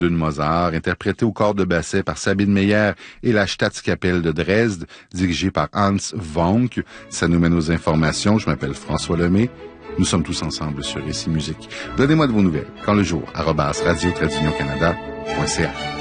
de Mozart, interprété au corps de basset par Sabine Meyer et la Staatskapelle de Dresde, dirigée par Hans Vonk. Ça nous mène aux informations. Je m'appelle François Lemay. Nous sommes tous ensemble sur Récit Musique. Donnez-moi de vos nouvelles. Quand le jour, @radio-canada.ca.